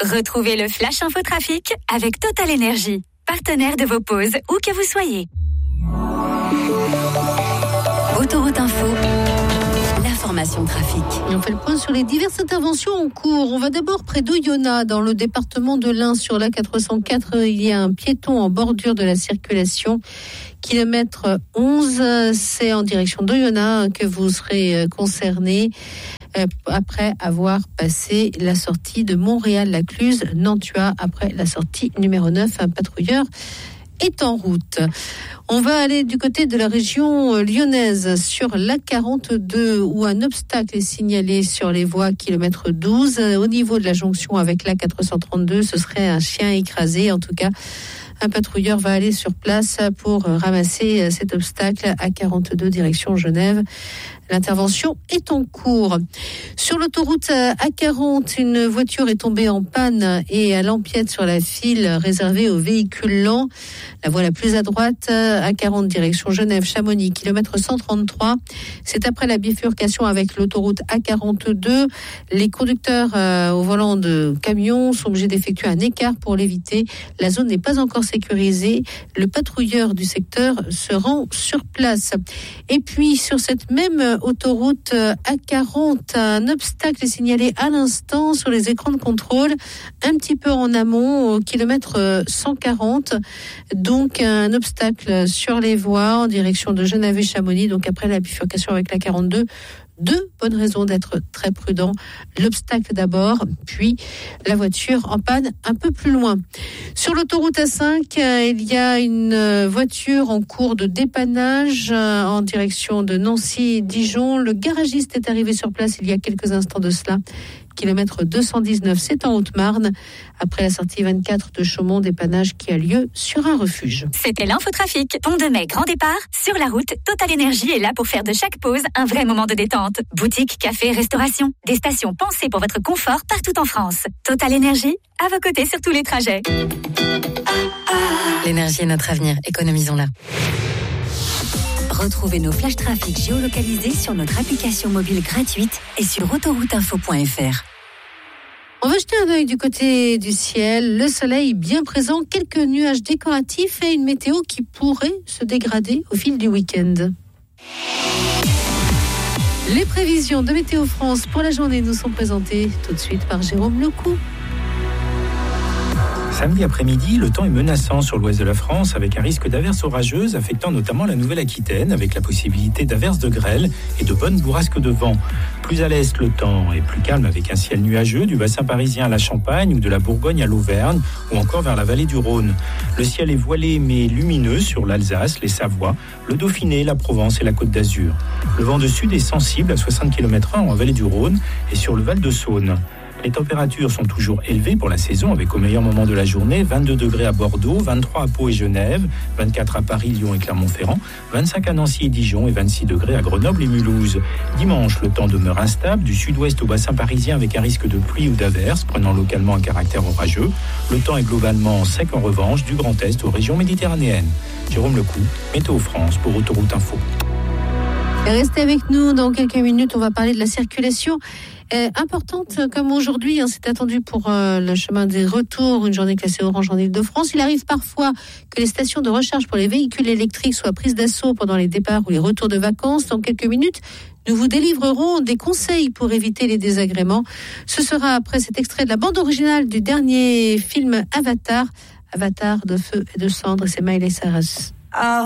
Retrouvez le Flash Info Trafic avec Total Energy, partenaire de vos pauses, où que vous soyez. Autoroute Info, l'information trafic. Et on fait le point sur les diverses interventions en cours. On va d'abord près d'Oyonnax, dans le département de l'Ain, sur l'A404. Il y a un piéton en bordure de la circulation. Kilomètre 11, c'est en direction d'Oyonnax que vous serez concerné après avoir passé la sortie de Montréal-Lacluse, Nantua, après la sortie numéro 9. Un patrouilleur est en route. On va aller du côté de la région lyonnaise sur l'A42 où un obstacle est signalé sur les voies kilomètre 12. Au niveau de la jonction avec l'A432, ce serait un chien écrasé. En tout cas, un patrouilleur va aller sur place pour ramasser cet obstacle à 42 direction Genève. L'intervention est en cours. Sur l'autoroute A40, une voiture est tombée en panne et elle empiète sur la file réservée aux véhicules lents. La voie la plus à droite, A40 direction Genève-Chamonix, kilomètre 133. C'est après la bifurcation avec l'autoroute A42. Les conducteurs au volant de camions sont obligés d'effectuer un écart pour l'éviter. La zone n'est pas encore sécurisée. Le patrouilleur du secteur se rend sur place. Et puis, sur cette même autoroute A40, un obstacle est signalé à l'instant sur les écrans de contrôle, un petit peu en amont, au kilomètre 140. Donc, un obstacle sur les voies en direction de Genève et Chamonix. Donc, après la bifurcation avec la 42, deux bonnes raisons d'être très prudent. L'obstacle d'abord, puis la voiture en panne un peu plus loin. Sur l'autoroute A5, il y a une voiture en cours de dépannage en direction de Nancy-Dijon. Le garagiste est arrivé sur place il y a quelques instants de cela. Kilomètre 219, c'est en Haute-Marne. Après la sortie 24 de Chaumont, dépannage qui a lieu sur un refuge. C'était l'infotrafic. Pont de Mai, grand départ. Sur la route, Total Energy est là pour faire de chaque pause un vrai moment de détente. Boutique, café, restauration. Des stations pensées pour votre confort partout en France. Total Energy, à vos côtés sur tous les trajets. L'énergie est notre avenir. Économisons-la. Retrouvez nos flash trafic géolocalisés sur notre application mobile gratuite et sur autorouteinfo.fr. On va jeter un œil du côté du ciel. Le soleil bien présent, quelques nuages décoratifs et une météo qui pourrait se dégrader au fil du week-end. Les prévisions de Météo France pour la journée nous sont présentées tout de suite par Jérôme Lecou. Samedi après-midi, le temps est menaçant sur l'ouest de la France avec un risque d'averses orageuses affectant notamment la Nouvelle-Aquitaine avec la possibilité d'averses de grêle et de bonnes bourrasques de vent. Plus à l'est, le temps est plus calme avec un ciel nuageux du bassin parisien à la Champagne ou de la Bourgogne à l'Auvergne ou encore vers la vallée du Rhône. Le ciel est voilé mais lumineux sur l'Alsace, les Savoies, le Dauphiné, la Provence et la Côte d'Azur. Le vent de sud est sensible à 60 km/h en vallée du Rhône et sur le Val de Saône. Les températures sont toujours élevées pour la saison avec au meilleur moment de la journée 22 degrés à Bordeaux, 23 à Pau et Genève, 24 à Paris, Lyon et Clermont-Ferrand, 25 à Nancy et Dijon et 26 degrés à Grenoble et Mulhouse. Dimanche, le temps demeure instable du sud-ouest au bassin parisien avec un risque de pluie ou d'averses prenant localement un caractère orageux. Le temps est globalement sec en revanche du Grand Est aux régions méditerranéennes. Jérôme Lecou, Météo France pour Autoroute Info. Restez avec nous dans quelques minutes, on va parler de la circulation importante comme aujourd'hui, c'est attendu pour le chemin des retours, une journée classée orange en Île-de-France. Il arrive parfois que les stations de recharge pour les véhicules électriques soient prises d'assaut pendant les départs ou les retours de vacances. Dans quelques minutes, nous vous délivrerons des conseils pour éviter les désagréments. Ce sera après cet extrait de la bande originale du dernier film Avatar de feu et de cendre, et c'est Miley Cyrus.